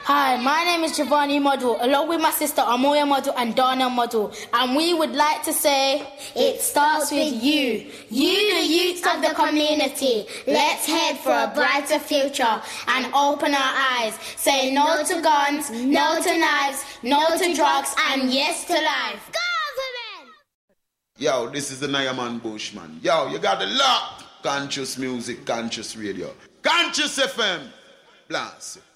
Hi, my name is Giovanni Model, along with my sister Amoya Model and Dana Model, and we would like to say, it starts with you. You, the youth of the community. Let's head for a brighter future and open our eyes. Say no to guns, no to knives, no to drugs, and yes to life. Government! Yo, this is the Nyaman Bushman. Yo, you got the lock. Conscious music, conscious radio. Conscious FM. Blast.